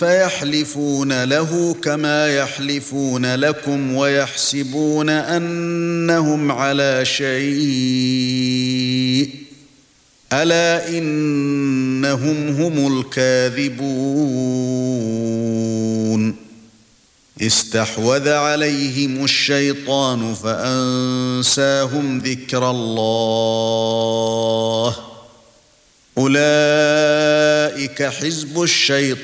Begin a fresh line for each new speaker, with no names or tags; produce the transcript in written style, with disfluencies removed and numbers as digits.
فيحلفون له كما يحلفون لكم ويحسبون أنهم على شيء ألا إنهم هم الكاذبون استحوذ عليهم الشيطان فأنساهم ذكر الله أولئك حزب الشيطان